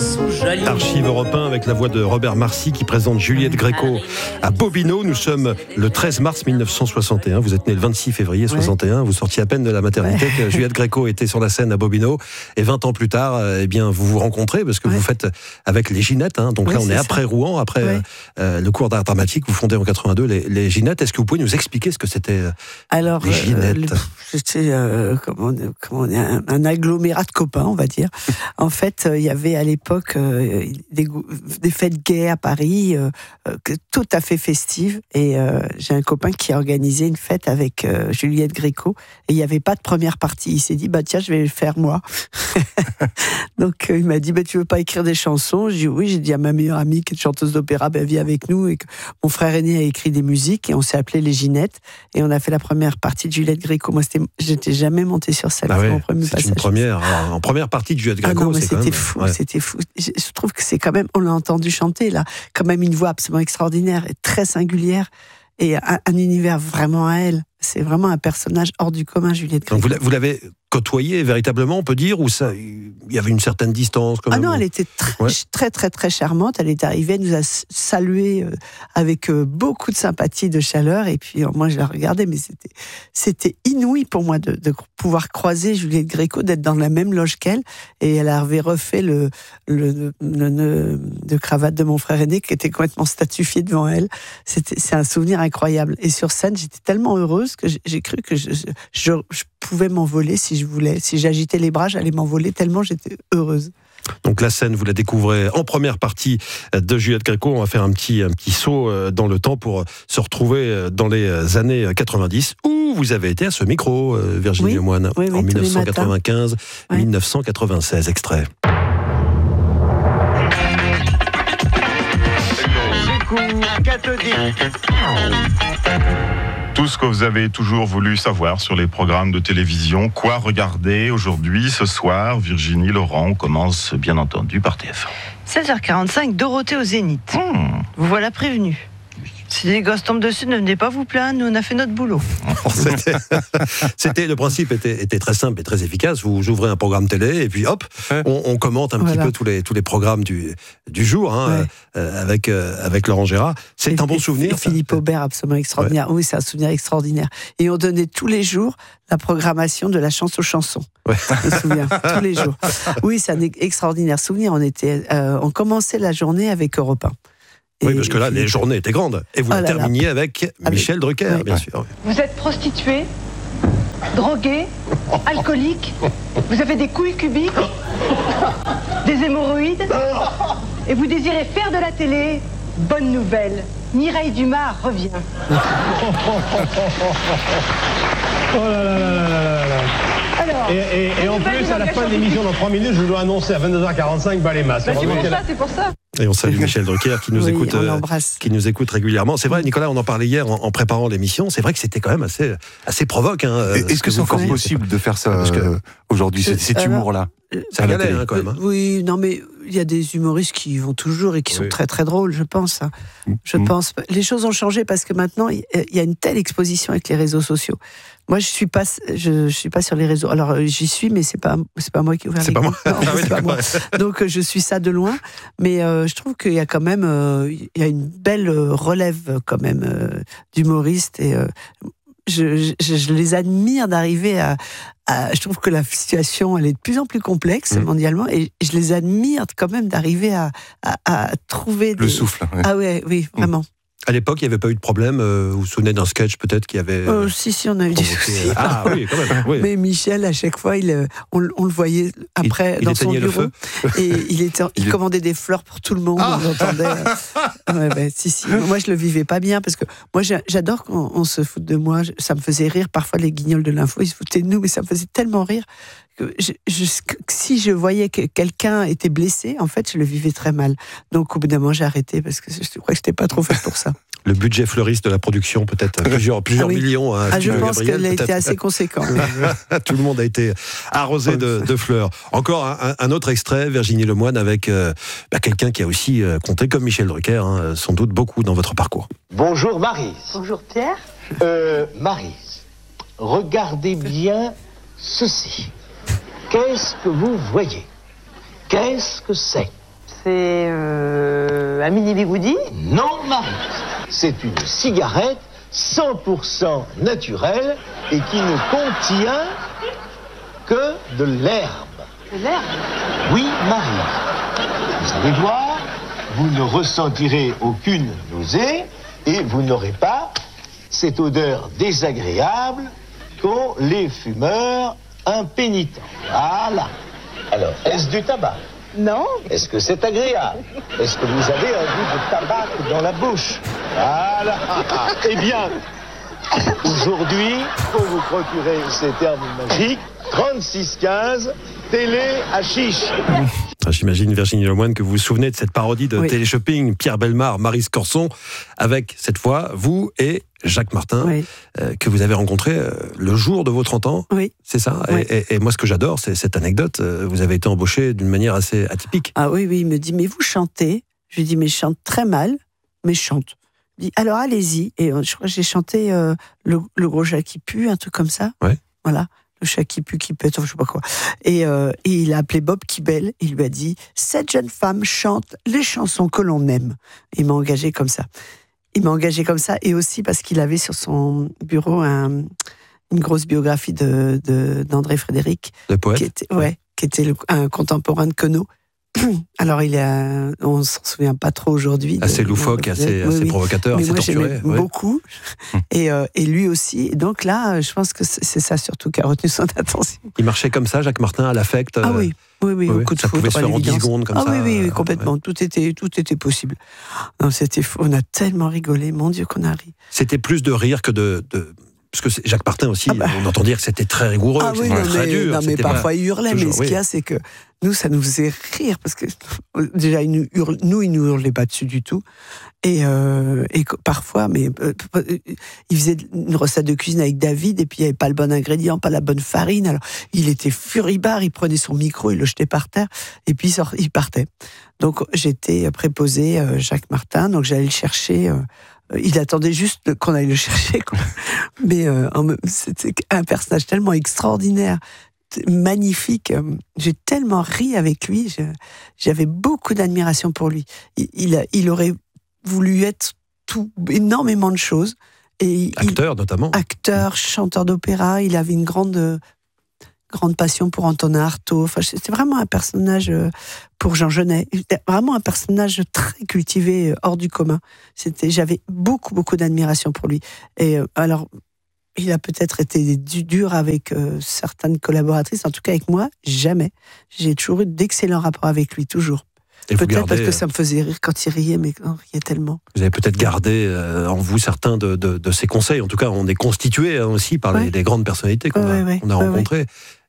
Archive Europe 1 avec la voix de Robert Marcy qui présente Juliette Gréco à Bobino. Nous sommes le 13 mars 1961. Vous êtes né le 26 février 61. Vous sortiez à peine de la maternité que Juliette Gréco était sur la scène à Bobino. Et 20 ans plus tard, eh bien, vous vous rencontrez parce que vous faites avec les Ginettes. Donc là, on est après Rouen, après le cours d'art dramatique. Vous fondez en 82 les Ginettes. Est-ce que vous pouvez nous expliquer ce que c'était les Ginettes? C'était un agglomérat de copains, on va dire. En fait, il y avait à l'époque des fêtes gays à Paris, tout à fait festives. Et j'ai un copain qui a organisé une fête avec Juliette Gréco. Et il n'y avait pas de première partie. Il s'est dit, tiens, je vais le faire moi. Donc il m'a dit, tu veux pas écrire des chansons? J'ai dit oui. J'ai dit à ma meilleure amie qui est chanteuse d'opéra, viens avec nous. Et que mon frère aîné a écrit des musiques et on s'est appelé les Ginettes. Et on a fait la première partie de Juliette Gréco. Moi, j'étais jamais montée sur scène. Mon premier passage. Une première. Alors, en première partie de Juliette Gréco, c'était fou. C'était fou. Je trouve que c'est quand même, on l'a entendu chanter là, quand même une voix absolument extraordinaire et très singulière et un univers vraiment à elle. C'est vraiment un personnage hors du commun, Juliette Gréco. Donc vous l'avez côtoyée véritablement, on peut dire, ou ça, il y avait une certaine distance quand même? Non, elle était très charmante. Elle est arrivée, elle nous a salués avec beaucoup de sympathie, de chaleur. Et puis moi, je la regardais, mais c'était inouï pour moi de pouvoir croiser Juliette Gréco, d'être dans la même loge qu'elle. Et elle avait refait le nœud de cravate de mon frère aîné, qui était complètement statufié devant elle. C'est un souvenir incroyable. Et sur scène, j'étais tellement heureuse que j'ai cru que je pouvais m'envoler si je voulais. Si j'agitais les bras, j'allais m'envoler tellement j'étais heureuse. Donc la scène, vous la découvrez en première partie de Juliette Gréco. On va faire un petit saut dans le temps pour se retrouver dans les années 90 où vous avez été à ce micro, Virginie Lemoine, en 1995-1996. Extrait. Tout ce que vous avez toujours voulu savoir sur les programmes de télévision, quoi regarder aujourd'hui, ce soir, Virginie, Laurent, on commence bien entendu par TF1. 16h45, Dorothée au Zénith. Vous voilà prévenu. Si les gosses tombent dessus, ne venez pas vous plaindre, nous on a fait notre boulot. Le principe était très simple et très efficace. Vous ouvrez un programme télé et puis hop, on commente un petit peu tous les programmes du jour avec Laurent Gérard. C'est un bon souvenir. Philippe Aubert, absolument extraordinaire. Oui, c'est un souvenir extraordinaire. Et on donnait tous les jours la programmation de la chance aux chansons. Je me souviens, tous les jours. Oui, c'est un extraordinaire souvenir. On commençait la journée avec Europe 1. Oui, parce que là, les journées étaient grandes. Et vous terminiez avec Michel Drucker, bien sûr. Vous êtes prostituée, droguée, alcoolique, vous avez des couilles cubiques, des hémorroïdes, et vous désirez faire de la télé. Bonne nouvelle, Mireille Dumas revient. Oh là là là là là là. Alors, et en plus, à la fin de l'émission, dans 3 minutes, je dois annoncer à 22h45 les masses. C'est pour ça. Et on salue Michel Drucker qui nous écoute régulièrement. C'est vrai, Nicolas, on en parlait hier en préparant l'émission. C'est vrai que c'était quand même assez provoque. Est-ce que c'est encore possible de faire ça aujourd'hui, cet humour-là? Ça galère quand même. Oui, non, mais il y a des humoristes qui y vont toujours et qui sont très très drôles, je pense. Je pense. Les choses ont changé parce que maintenant, il y a une telle exposition avec les réseaux sociaux. Moi, je suis pas sur les réseaux. Alors, j'y suis, mais c'est pas moi qui ouvre. C'est pas moi. Non, c'est pas moi. Donc, je suis ça de loin. Mais je trouve qu'il y a quand même, il y a une belle relève quand même d'humoristes et je les admire d'arriver à. Je trouve que la situation, elle est de plus en plus complexe mondialement, et je les admire quand même d'arriver à trouver le souffle. Oui, vraiment. À l'époque, il n'y avait pas eu de problème. Vous vous souvenez d'un sketch peut-être qui avait... Si, on a eu des soucis. Ah oui, quand même. Oui. Mais Michel, à chaque fois, on le voyait après dans son bureau. Et il commandait des fleurs pour tout le monde. On l'entendait. Si. Moi, je le vivais pas bien parce que moi, j'adore qu'on se foute de moi. Ça me faisait rire. Parfois, les guignols de l'info, ils se foutaient de nous, mais ça me faisait tellement rire que si je voyais que quelqu'un était blessé, en fait, je le vivais très mal. Donc, au bout d'un moment, j'ai arrêté parce que je crois que j'étais pas trop faite pour ça. Le budget fleuriste de la production, peut-être plusieurs millions. Je pense qu'elle a été assez conséquent. Tout le monde a été arrosé de fleurs. Encore un autre extrait, Virginie Lemoine, avec quelqu'un qui a aussi compté, comme Michel Drucker, sans doute beaucoup dans votre parcours. Bonjour Maryse. Bonjour Pierre. Maryse, regardez bien ceci. Qu'est-ce que vous voyez? Qu'est-ce que c'est? c'est un mini bigoudi? Non, Maryse. C'est une cigarette 100% naturelle et qui ne contient que de l'herbe. De l'herbe? Oui, Maryse. Vous allez voir, vous ne ressentirez aucune nausée et vous n'aurez pas cette odeur désagréable qu'ont les fumeurs impénitents. Voilà. Alors, est-ce du tabac? Non. Est-ce que c'est agréable? Est-ce que vous avez un goût de tabac dans la bouche? Voilà. Eh bien, aujourd'hui, pour vous procurer cette herbe magique, 3615, télé à chiche. J'imagine, Virginie Lemoine, que vous vous souvenez de cette parodie de Téléshopping, Pierre Bellemare, Maryse Corson, avec cette fois vous et Jacques Martin, que vous avez rencontré le jour de vos 30 ans. Oui. C'est ça. Oui. Et moi, ce que j'adore, c'est cette anecdote. Vous avez été embauché d'une manière assez atypique. Ah oui, il me dit, mais vous chantez? Je lui dis, mais je chante très mal, mais je chante. Il dit, alors allez-y. Et je crois que j'ai chanté le gros chat qui pue, un truc comme ça. Ouais. Voilà. Le chat qui pue, qui pète, je sais pas quoi. Et il a appelé Bob Kibel, il lui a dit, cette jeune femme chante les chansons que l'on aime. Il m'a engagé comme ça. Et aussi parce qu'il avait sur son bureau une grosse biographie d'André Frédéric. Le poète. Qui était un contemporain de Queneau. Alors, on ne s'en souvient pas trop aujourd'hui. Assez loufoque, assez provocateur, mais assez moi, torturé. J'aimais beaucoup. Et lui aussi. Et donc là, je pense que c'est ça surtout qui a retenu son attention. Il marchait comme ça, Jacques Martin, à l'affect. Ah oui, au coup de ça foudre, pouvait se faire en 10 secondes comme ça. Oui, complètement. Tout était possible. Non, c'était fou. On a tellement rigolé. Mon Dieu, qu'on a ri. C'était plus de rire que de... Parce que Jacques Martin aussi, on entend dire que c'était très rigoureux, très dur. Non, mais parfois il hurlait, mais ce qu'il y a, c'est que nous, ça nous faisait rire, parce que déjà, il nous hurlait pas dessus du tout. Et parfois, il faisait une recette de cuisine avec David, et puis il n'y avait pas le bon ingrédient, pas la bonne farine. Alors, il était furibard, il prenait son micro, il le jetait par terre, et puis il partait. Donc, j'étais préposée Jacques Martin, donc j'allais le chercher. Il attendait juste qu'on aille le chercher, quoi. Mais c'était un personnage tellement extraordinaire, magnifique. J'ai tellement ri avec lui. J'avais beaucoup d'admiration pour lui. Il aurait voulu être énormément de choses. Acteur, notamment. Acteur, chanteur d'opéra. Il avait une grande passion pour Antonin Artaud. Enfin, c'était vraiment un personnage pour Jean Genet. Vraiment un personnage très cultivé, hors du commun. J'avais beaucoup, beaucoup d'admiration pour lui. Et alors, il a peut-être été dur avec certaines collaboratrices. En tout cas, avec moi, jamais. J'ai toujours eu d'excellents rapports avec lui, toujours. Peut-être parce que ça me faisait rire quand il riait, mais on riait tellement. Vous avez peut-être gardé en vous certains de ses conseils. En tout cas, on est constitué aussi par les grandes personnalités qu'on a rencontrées.